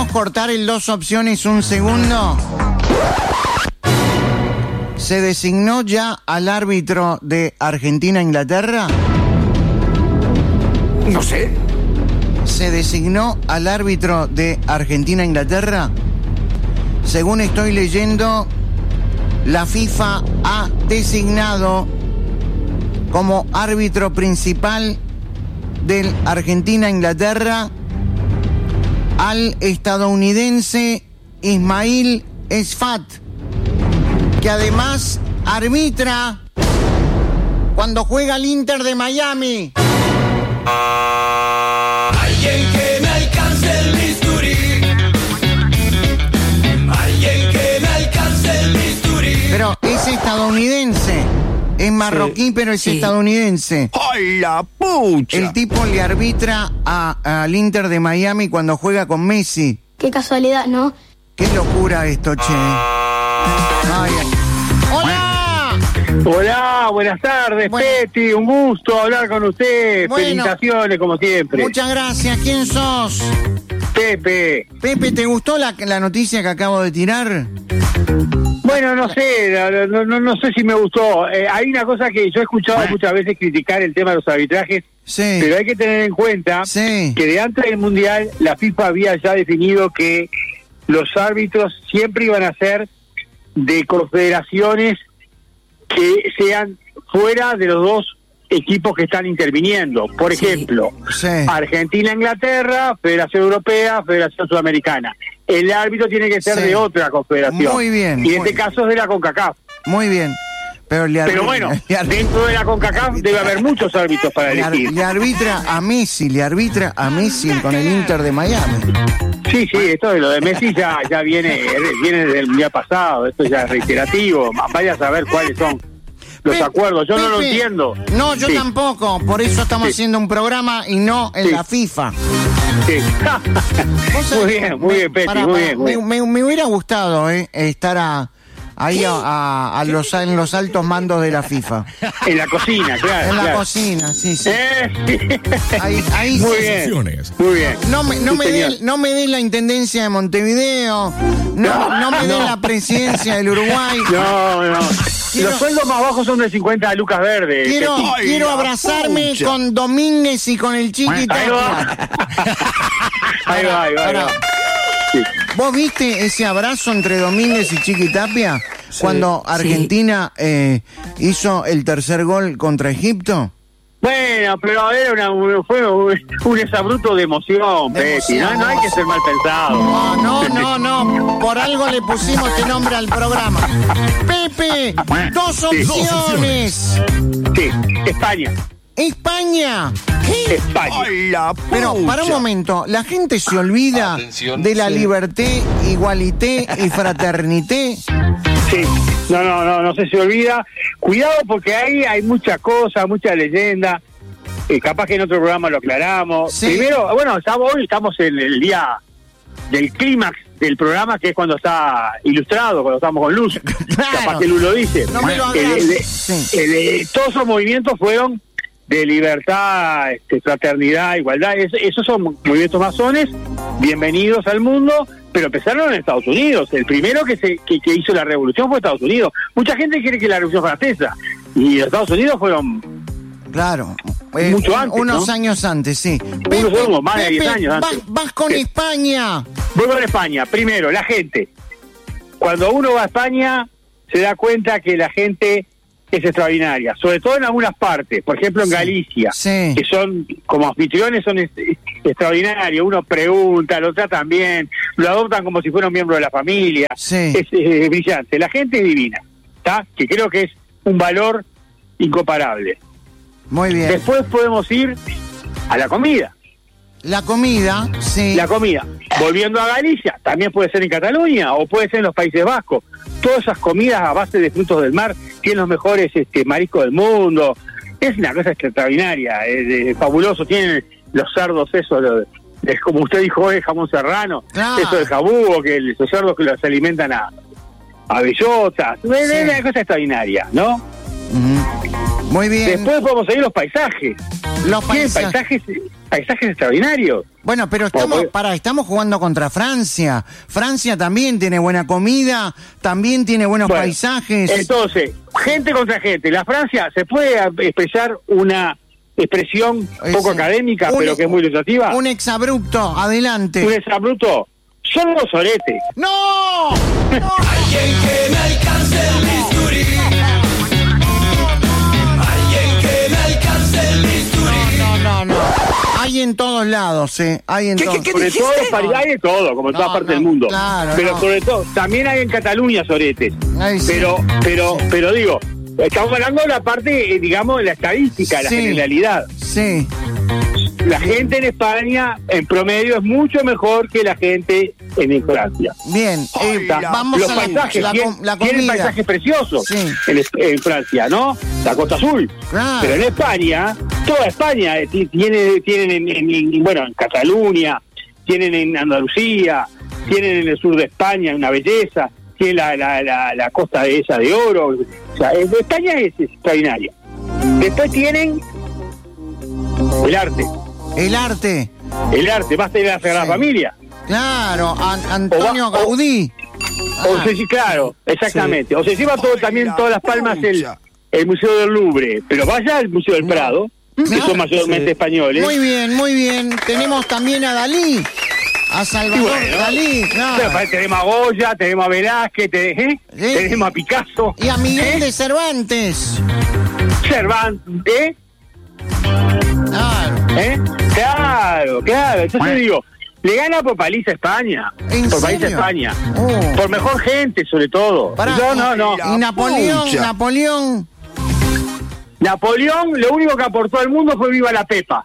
cortar el 2 opciones un segundo? ¿Se designó ya al árbitro de Argentina-Inglaterra? No sé. ¿Se designó al árbitro de Argentina-Inglaterra? Según estoy leyendo, la FIFA ha designado como árbitro principal del Argentina-Inglaterra al estadounidense Ismail Esfat, que además arbitra cuando juega el Inter de Miami. Alguien que me alcance el bisturí. Alguien que me alcance el bisturí. Pero es estadounidense. Es marroquí, pero es estadounidense. ¡Ay, la pucha! El tipo le arbitra al Inter de Miami cuando juega con Messi. Qué casualidad, ¿no? Qué locura esto, che. Ay, ay. ¡Hola! Hola, buenas tardes, Bueno. Peti, un gusto hablar con usted. Bueno. Felicitaciones, como siempre. Muchas gracias. ¿Quién sos? Pepe. Pepe, ¿te gustó la noticia que acabo de tirar? Bueno, no sé, no sé si me gustó. Hay una cosa que yo he escuchado muchas veces criticar el tema de los arbitrajes, Sí. pero hay que tener en cuenta Sí. que de antes del Mundial la FIFA había ya definido que los árbitros siempre iban a ser de confederaciones que sean fuera de los dos equipos que están interviniendo. Por ejemplo, Sí. Argentina-Inglaterra, Federación Europea, Federación Sudamericana. El árbitro tiene que ser Sí. de otra confederación. Muy bien, Y en muy este caso es de la CONCACAF. Muy bien. Pero Bueno, dentro de la CONCACAF debe haber muchos árbitros para elegir. le arbitra a Messi con el Inter de Miami. Sí, esto de lo de Messi ya viene desde el día pasado. Esto ya es reiterativo. Vaya a saber cuáles son los acuerdos. Yo no lo Pepe, entiendo. No, yo Sí. tampoco. Por eso estamos haciendo un programa y no en Sí. la FIFA. Sí. Vos sabés, Muy bien, Peti, muy bien. Me hubiera gustado estar ahí en los altos mandos de la FIFA. En la cocina, claro. En la claro. cocina, sí. Ahí Muy sí. bien. Muy bien. No me Sí, señor. des la intendencia de Montevideo, no me des la presidencia del Uruguay. No. Quiero- Los sueldos más bajos son de 50 lucas verdes. Quiero, Peti. quiero abrazarme pucha. con Domínguez y con el Chiquita. Ahí va. Ahí va. Pará. Sí. ¿Vos viste ese abrazo entre Domínguez y Chiquitapia cuando Argentina hizo el tercer gol contra Egipto? Bueno, pero era fue un exabruto de emoción, Peti. No hay que ser mal pensado. No. Por algo le pusimos este nombre al programa. Pepe, dos opciones. Sí, España. España. España. ¡Ay, la pucha! Pero, para un momento, la gente se olvida Atención. de la liberté, igualité y fraternité. Sí, no se olvida. Cuidado porque ahí hay mucha cosa, mucha leyenda. Capaz que en otro programa lo aclaramos. Sí. Primero, hoy estamos en el día del clímax del programa, que es cuando está ilustrado, cuando estamos con Luz. Claro. Capaz que Luz lo dice. No me lo hagas. Sí. Todos esos movimientos fueron de libertad, fraternidad, igualdad. Esos son movimientos masones, bienvenidos al mundo, pero empezaron en Estados Unidos. El primero que hizo la revolución fue Estados Unidos. Mucha gente cree que la revolución francesa, y los Estados Unidos fueron Claro. mucho antes, unos ¿no? años antes, sí. Unos más de 10 años antes. Vas con Sí. España. Vuelvo a España. Primero, la gente. Cuando uno va a España, se da cuenta que la gente es extraordinaria, sobre todo en algunas partes, por ejemplo en Galicia, Sí. que son, como anfitriones, son extraordinarios. Uno pregunta, lo tratan bien, lo adoptan como si fuera un miembro de la familia. Sí. Es brillante. La gente es divina, ¿está? Que creo que es un valor incomparable. Muy bien. Después podemos ir a la comida. La comida, sí. La comida. Volviendo a Galicia, también puede ser en Cataluña o puede ser en los Países Vascos. Todas esas comidas a base de frutos del mar tienen los mejores mariscos del mundo. Es una cosa extraordinaria, es fabuloso. Tienen los cerdos esos, es como usted dijo hoy, jamón serrano, Claro. eso de jabugo, que esos cerdos que los alimentan a bellotas. Es una cosa extraordinaria, ¿no? Ujú. Muy bien. Después podemos seguir los paisajes. Los Tienen paisajes. paisajes paisajes extraordinarios. Bueno, pero estamos jugando contra Francia. Francia también tiene buena comida, también tiene buenos paisajes. Entonces, gente contra gente. La Francia, ¿se puede expresar una expresión poco académica, pero que es muy ilustrativa? Un exabrupto, adelante. Un exabrupto. Son los soretes. ¡No! Alguien que me alcance el bisturí. Alguien que me alcance el bisturí. No. Hay en todos lados, hay en todos. Sobre todo, hay de todo, como en todas partes del mundo. Claro, pero sobre todo, también hay en Cataluña soretes. Ay, sí. Pero digo, estamos hablando de la parte, digamos, de la estadística, la generalidad. Sí. La gente en España, en promedio, es mucho mejor que la gente en Francia. Bien, vamos los a paisajes, la tienen comida. paisajes preciosos Sí. en Francia, ¿no? La Costa Azul. Claro. Pero en España, toda España tienen en Cataluña, tienen en Andalucía, tienen en el sur de España una belleza, tienen la costa de esa de oro. O sea, España es extraordinaria. Después tienen el arte. El arte. Vas a tener la Sagrada Familia. Claro, Antonio Gaudí. Claro, exactamente. O se lleva todo, también todas las palmas el Museo del Louvre, pero vaya al Museo del Prado, que son mayormente españoles. Muy bien. Tenemos también a Dalí, a Salvador Dalí. Claro. Pero tenemos a Goya, tenemos a Velázquez, tenemos a Picasso. Y a Miguel de Cervantes. Cervantes, Claro. Claro. Entonces digo, le gana por paliza a España. ¿En por paliza a serio? España. Oh. Por mejor gente, sobre todo. No. Y Napoleón. Napoleón, lo único que aportó al mundo fue viva la Pepa.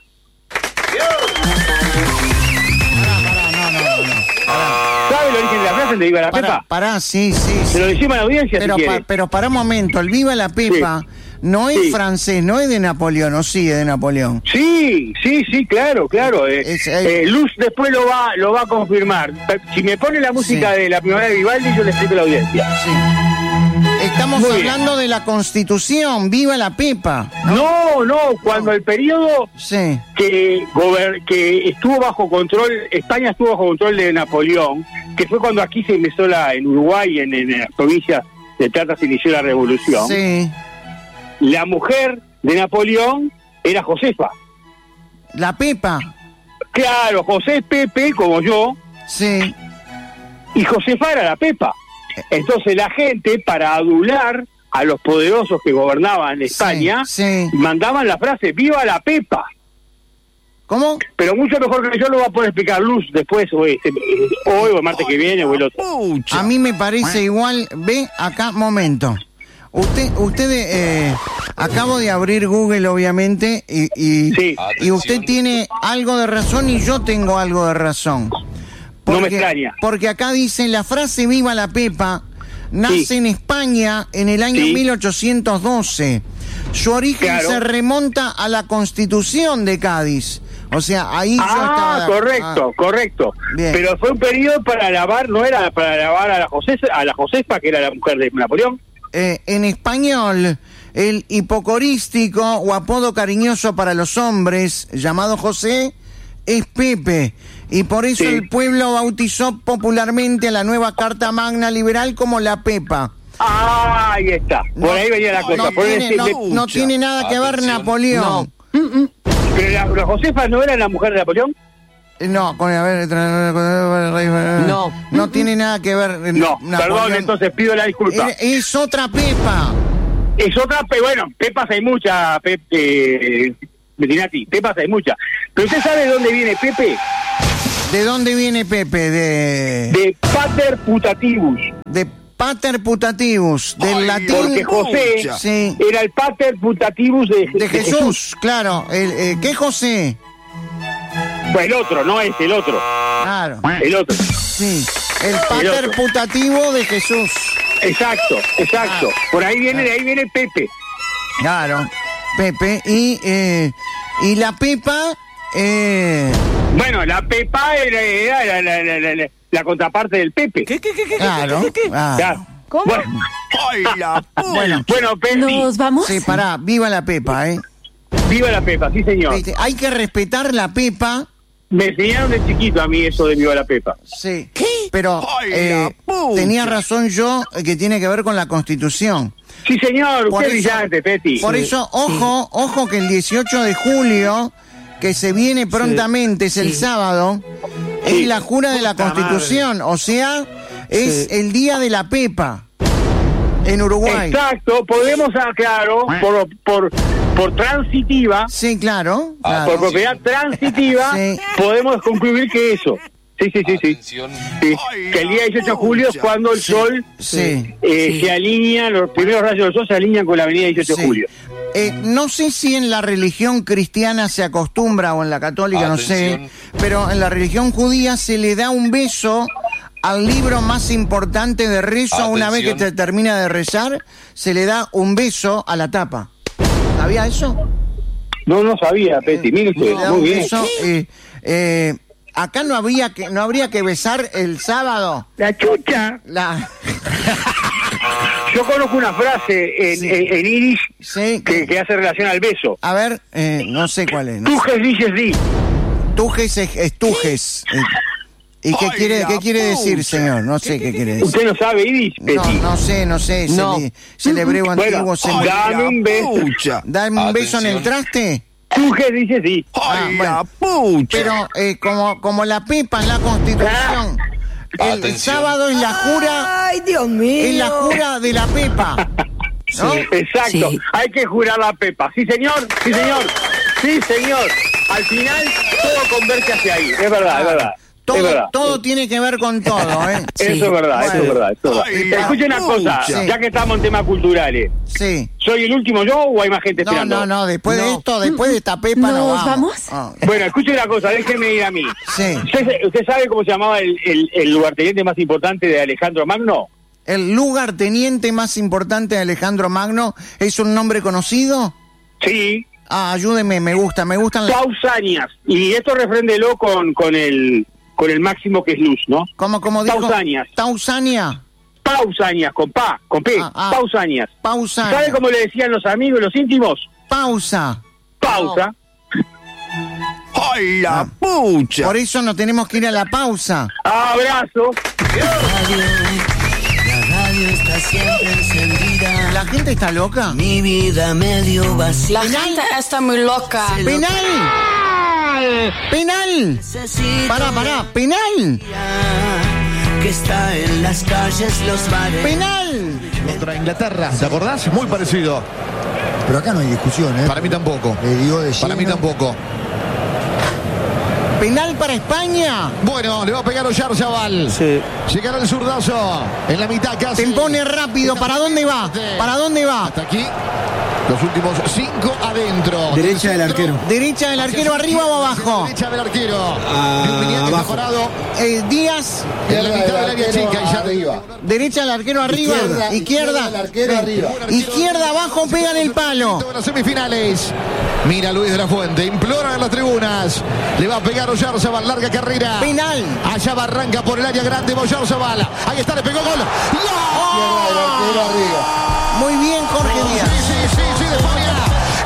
¿Sabe el origen de la frase de viva la Pepa? Pará, sí. Se lo decimos a la audiencia Pero, si quiere. pero para un momento, el Viva la Pepa no es francés, no es de Napoleón, ¿o sí es de Napoleón? Sí, claro. Luz después lo va a confirmar. Si me pone la música de la primavera de Vivaldi, yo le explico a la audiencia. Sí. Estamos hablando de la Constitución, Viva la Pepa. No, cuando el periodo que estuvo bajo control, España estuvo bajo control de Napoleón, que fue cuando aquí se empezó en Uruguay, en las provincias de Plata se inició la revolución. Sí. La mujer de Napoleón era Josefa. La Pepa. Claro, José Pepe, como yo. Sí. Y Josefa era la Pepa. Entonces la gente, para adular a los poderosos que gobernaban España, mandaban la frase, ¡viva la Pepa! ¿Cómo? Pero mucho mejor que yo lo va a poder explicar Luz después, hoy o el martes que viene, o el otro. A mí me parece igual, ve acá, momento. Usted acabo de abrir Google, obviamente, y usted tiene algo de razón y yo tengo algo de razón. No me extraña. Porque acá dice, la frase Viva la Pepa nace en España en el año 1812. Su origen se remonta a la Constitución de Cádiz. O sea, ahí yo estaba... Correcto. Bien. Pero fue un periodo para alabar, no era para alabar a la Josefa, que era la mujer de Napoleón. En español, el hipocorístico o apodo cariñoso para los hombres, llamado José, es Pepe. Y por eso el pueblo bautizó popularmente a la nueva Carta Magna Liberal como la Pepa. Ahí está. Por ahí venía la cosa. No tiene nada que ver Napoleón. ¿Pero la Josefa no era la mujer de Napoleón? No, no tiene nada que ver. No, perdón, entonces pido la disculpa. Es otra Pepa. Es otra, bueno, Pepas hay muchas, Bettinati, Pepas hay muchas. Pero ¿usted sabe de dónde viene Pepe? ¿De dónde viene Pepe? De pater putativus. De pater putativus, del latín. Porque José era el pater putativus de Jesús. Claro. ¿Qué José? Pues el otro, no es el otro. Claro. El otro. Sí. El pater putativo de Jesús. Exacto. Por ahí viene, de ahí viene Pepe. Claro. Pepe. Y la Pepa... Bueno, la Pepa era la contraparte del Pepe. ¿Qué? Claro. ¿Cómo? Bueno, Pepe. ¿Nos vamos? Sí, pará. Viva la Pepa, Viva la Pepa, sí señor. ¿Viste? Hay que respetar la Pepa. Me enseñaron de chiquito a mí eso de Viva la Pepa. Sí. Pero tenía razón yo que tiene que ver con la Constitución. Sí señor, Por usted es eso- brillante, Peti. Por eso, ojo que el 18 de julio, que se viene prontamente, es el sábado, es la jura de la Constitución, o sea, es el día de la Pepa en Uruguay. Exacto, podemos, claro, por transitiva, Sí, claro. por claro. propiedad transitiva, Sí. podemos concluir que eso. Sí. Sí, que el día 18 de julio es cuando el sol Sí. se alinea, los primeros rayos del sol se alinean con la avenida 18 de Sí. julio. No sé si en la religión cristiana se acostumbra o en la católica, no sé, pero en la religión judía se le da un beso al libro más importante de rezo. Una vez que se termina de rezar, se le da un beso a la tapa. ¿Sabía eso? No sabía, Peti, mire usted, Le da muy un bien. beso, acá no habría que besar el sábado. La chucha. Yo conozco una frase en irish Sí, que hace relación al beso. a ver, no sé cuál es. No sé. Tujes dices sí. Tujes es tujes. ¿Y qué quiere decir, señor? No sé qué quiere decir. ¿Usted no sabe irish, Peti? No sé. No. Es el hebreo antiguo. Bueno, dame un beso. Dame un beso en el traste. Tujes dice sí. ¡Ay, bueno. la pucha! Pero como la Pepa en la Constitución, el sábado es la jura, Ay, Dios mío. es la jura de la Pepa. ¿No? Exacto, Sí. hay que jurar la Pepa. Sí, señor, sí, señor. Sí, señor. Al final todo converge hacia ahí. Es verdad, es verdad. Es verdad. Todo tiene que ver con todo, ¿eh? Sí. Eso es verdad, eso es Bueno. verdad, eso es verdad. Ay, la Escuche una cosa, pucha. ya que estamos en temas culturales. Sí. ¿Soy el último yo o hay más gente esperando? No, después de esto, después de esta Pepa ¿Nos nos vamos? Ah, Bueno, escuche una cosa, déjeme ir a mí. sí. ¿Usted sabe cómo se llamaba el lugarteniente más importante de Alejandro Magno? ¿El lugarteniente más importante de Alejandro Magno es un nombre conocido? Sí, Ayúdeme, me gustan las... Pausanias. Y esto refréndelo con el máximo que es luz, ¿no? ¿Cómo dijo? Pausanias. Pausania. Pausanias, con P. Pausanias. Pausania. ¿Sabe cómo le decían los amigos, los íntimos? Pausa. Pausa. ¡Ay, la pucha! Por eso no tenemos que ir a la pausa. Abrazo. La radio está siempre encendida. ¿La gente está loca? Mi vida medio vacía. La gente está muy loca. ¡Penal! ¡Penal! Necesito Pará, penal. que está en las calles, los bares. ¡Penal! Contra Inglaterra, ¿te acordás? Muy parecido. Pero acá no hay discusión, ¿eh? Para mí tampoco. Le dio de Para mí lleno. tampoco. ¿Penal para España? Bueno, le va a pegar Oyarzabal. Sí. Llegará el zurdazo. En la mitad casi. Se pone rápido. ¿Para dónde va? ¿Para dónde va? Hasta aquí. Los últimos 5 adentro. Derecha del arquero. ¿Derecha del arquero arriba o abajo? Derecha del arquero. Miniac está parado Díaz. en la mitad del área chica. Y ya arriba. Derecha del arquero arriba. Izquierda. del arquero arriba. Izquierda abajo, pegan el palo. En las semifinales. Mira Luis de la Fuente. Implora en las tribunas. Le va a pegar Oyarzabal. Larga carrera. Penal. Allá va, arranca por el área grande Oyarzabal. Ahí está, le pegó gol. Izquierda del arquero arriba. Muy bien, Jorge Díaz. Sí, de Fabia.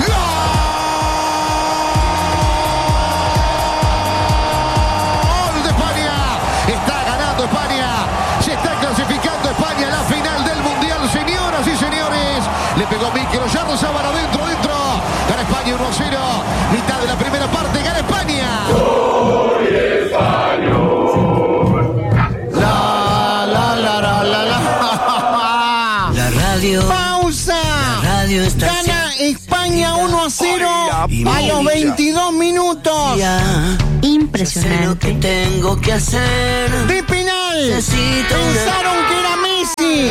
¡Gol de España! Está ganando España. Se está clasificando España a la final del Mundial, señoras y señores. Le pegó Mikel Oyarzabal adentro. Gana España 1-0. Mitad de la primera parte. Gana España. La radio. ¡Pausa! La radio está Gana España 1-0 Y a los 22 minutos. Impresionante. Sé lo que tengo que hacer. De penal. Necesito una- Pensaron que